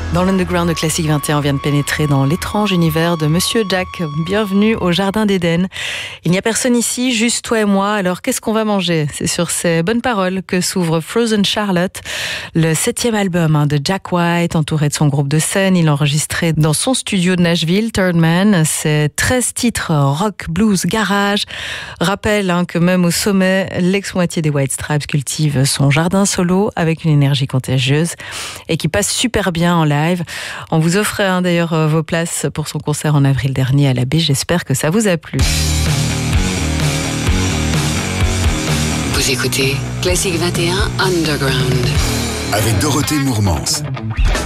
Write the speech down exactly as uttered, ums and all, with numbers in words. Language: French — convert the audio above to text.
Dans l'Underground de Classique vingt et un, on vient de pénétrer dans l'étrange univers de Monsieur Jack. Bienvenue au Jardin d'Éden. Il n'y a personne ici, juste toi et moi. Alors qu'est-ce qu'on va manger? C'est sur ces bonnes paroles que s'ouvre Frozen Charlotte, le septième album de Jack White, entouré de son groupe de scène. Il enregistrait dans son studio de Nashville, Third Man. C'est treize titres rock, blues, garage. Rappelle hein, que même au sommet, l'ex-moitié des White Stripes cultive son jardin solo avec une énergie contagieuse et qui passe super bien en live. On vous offre hein, d'ailleurs euh, vos places pour son concert en avril dernier à la baie. J'espère que ça vous a plu. Vous écoutez Classique vingt et un Underground avec Dorothée Mourmans.